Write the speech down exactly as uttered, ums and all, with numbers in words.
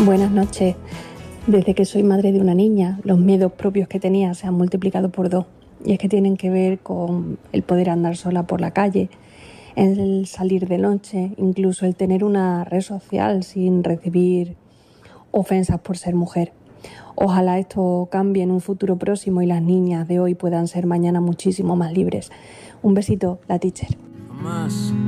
Buenas noches. Desde que soy madre de una niña, los miedos propios que tenía se han multiplicado por dos. Y es que tienen que ver con el poder andar sola por la calle, el salir de noche, incluso el tener una red social sin recibir ofensas por ser mujer. Ojalá esto cambie en un futuro próximo y las niñas de hoy puedan ser mañana muchísimo más libres. Un besito, la teacher.